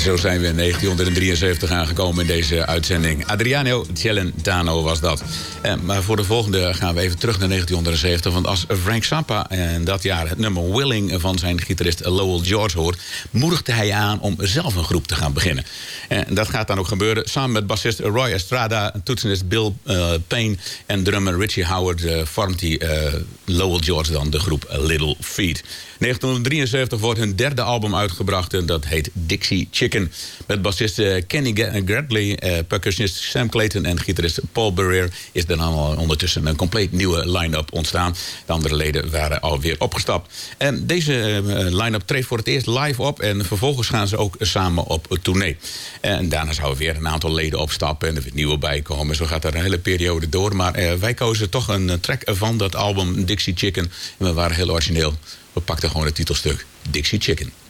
En zo zijn we in 1973 aangekomen in deze uitzending. Adriano Celentano was dat. Maar voor de volgende gaan we even terug naar 1970. Want als Frank Zappa in dat jaar het nummer Willing van zijn gitarist Lowell George hoort, moedigde hij aan om zelf een groep te gaan beginnen. En dat gaat dan ook gebeuren. Samen met bassist Roy Estrada, toetsenist Bill Payne en drummer Richie Howard vormt hij Lowell George dan de groep Little Feat. 1973 wordt hun derde album uitgebracht en dat heet Dixie Chicken. Met bassist Kenny Gradley, percussionist Sam Clayton en gitarist Paul Barrere is er dan al ondertussen een compleet nieuwe line-up ontstaan. De andere leden waren alweer opgestapt. En deze line-up treedt voor het eerst live op en vervolgens gaan ze ook samen op tournee. En daarna zouden weer een aantal leden opstappen en er weer nieuwe bij komen. Zo gaat er een hele periode door. Maar wij kozen toch een track van dat album Dixie Chicken. En we waren heel origineel. We pakten gewoon het titelstuk Dixie Chicken.